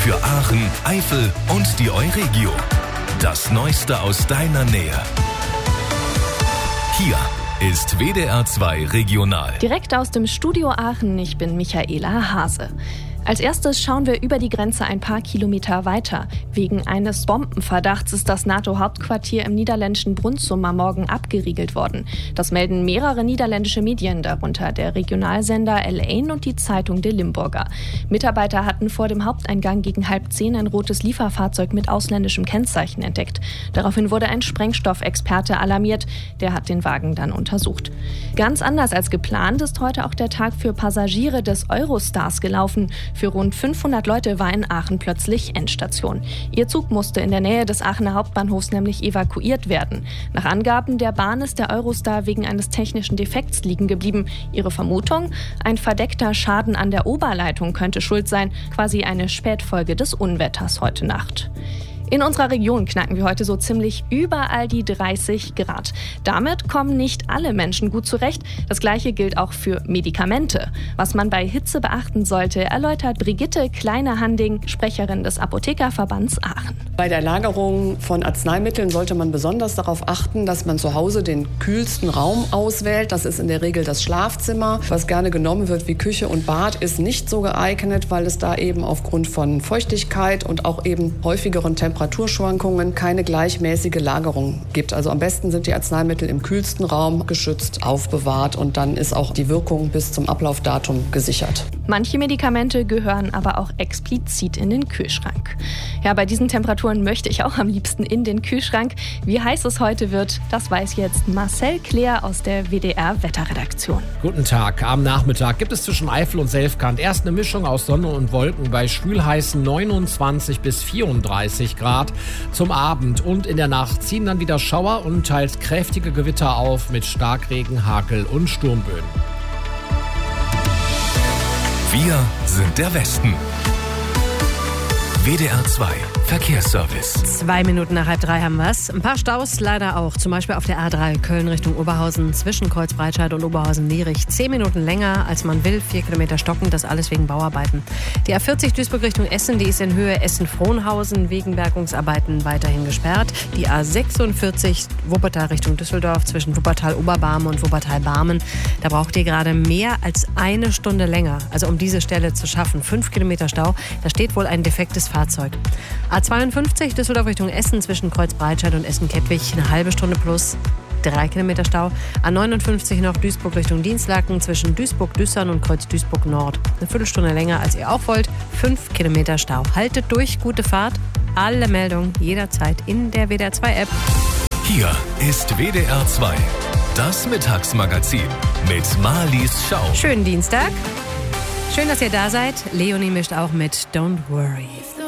Für Aachen, Eifel und die Euregio. Das Neueste aus deiner Nähe. Hier ist WDR 2 Regional. Direkt aus dem Studio Aachen, ich bin Michaela Hase. Als erstes schauen wir über die Grenze ein paar Kilometer weiter. Wegen eines Bombenverdachts ist das NATO-Hauptquartier im niederländischen Brunssum am Morgen abgeriegelt worden. Das melden mehrere niederländische Medien, darunter der Regionalsender L1 und die Zeitung De Limburger. Mitarbeiter hatten vor dem Haupteingang gegen 9:30 ein rotes Lieferfahrzeug mit ausländischem Kennzeichen entdeckt. Daraufhin wurde ein Sprengstoffexperte alarmiert. Der hat den Wagen dann untersucht. Ganz anders als geplant ist heute auch der Tag für Passagiere des Eurostars gelaufen. Für rund 500 Leute war in Aachen plötzlich Endstation. Ihr Zug musste in der Nähe des Aachener Hauptbahnhofs nämlich evakuiert werden. Nach Angaben der Bahn ist der Eurostar wegen eines technischen Defekts liegen geblieben. Ihre Vermutung? Ein verdeckter Schaden an der Oberleitung könnte schuld sein, quasi eine Spätfolge des Unwetters heute Nacht. In unserer Region knacken wir heute so ziemlich überall die 30 Grad. Damit kommen nicht alle Menschen gut zurecht. Das Gleiche gilt auch für Medikamente. Was man bei Hitze beachten sollte, erläutert Brigitte Kleine-Handing, Sprecherin des Apothekerverbands Aachen. Bei der Lagerung von Arzneimitteln sollte man besonders darauf achten, dass man zu Hause den kühlsten Raum auswählt. Das ist in der Regel das Schlafzimmer. Was gerne genommen wird wie Küche und Bad, ist nicht so geeignet, weil es da eben aufgrund von Feuchtigkeit und auch eben häufigeren Temperaturschwankungen keine gleichmäßige Lagerung gibt. Also am besten sind die Arzneimittel im kühlsten Raum geschützt, aufbewahrt und dann ist auch die Wirkung bis zum Ablaufdatum gesichert. Manche Medikamente gehören aber auch explizit in den Kühlschrank. Ja, bei diesen Temperaturen möchte ich auch am liebsten in den Kühlschrank. Wie heiß es heute wird, das weiß jetzt Marcel Kleer aus der WDR-Wetterredaktion. Guten Tag. Am Nachmittag gibt es zwischen Eifel und Selfkant erst eine Mischung aus Sonne und Wolken bei schwülheißen 29 bis 34 Grad. Zum Abend und in der Nacht ziehen dann wieder Schauer und teils kräftige Gewitter auf mit Starkregen, Hagel und Sturmböen. Wir sind der Westen. WDR 2 Verkehrsservice. 2 Minuten nach 2:30 haben wir es. Ein paar Staus leider auch. Zum Beispiel auf der A3 Köln Richtung Oberhausen zwischen Kreuzbreitscheid und Oberhausen-Lierich. 10 Minuten länger als man will. 4 Kilometer stocken. Das alles wegen Bauarbeiten. Die A40 Duisburg Richtung Essen, die ist in Höhe Essen-Frohnhausen wegen Bergungsarbeiten weiterhin gesperrt. Die A46 Wuppertal Richtung Düsseldorf zwischen Wuppertal-Oberbarmen und Wuppertal-Barmen. Da braucht ihr gerade mehr als 1 Stunde länger. Also um diese Stelle zu schaffen. 5 Kilometer Stau. Da steht wohl ein defektes Fahrzeug. A52 Düsseldorf Richtung Essen zwischen Kreuzbreitscheid und Essen-Kettwig, eine halbe Stunde plus 3 Kilometer Stau. A59 noch Duisburg Richtung Dienstlaken zwischen Duisburg-Düssern und Kreuz-Duisburg Nord. Eine Viertelstunde länger, als ihr auch wollt. 5 Kilometer Stau. Haltet durch, gute Fahrt. Alle Meldungen jederzeit in der WDR 2 App. Hier ist WDR 2, das Mittagsmagazin mit Marlies Schau. Schönen Dienstag. Schön, dass ihr da seid. Leonie mischt auch mit Don't Worry.